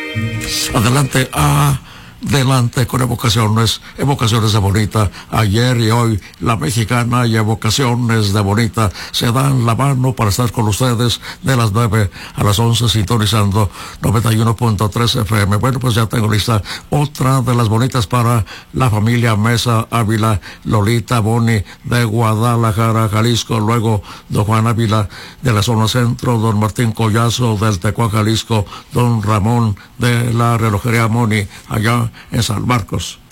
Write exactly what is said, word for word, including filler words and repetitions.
Adelante, adelante con evocaciones, evocaciones de Bonita. Ayer y hoy la mexicana y evocaciones de Bonita se dan la mano para estar con ustedes de las nueve a las once sintonizando noventa y uno punto tres F M. Bueno, pues ya tengo lista otra de las bonitas para la familia Mesa Ávila, Lolita Boni de Guadalajara, Jalisco, luego don Juan Ávila de la zona centro, don Martín Collazo del Tecuá, Jalisco, don Ramón de la relojería Moni allá en San Marcos.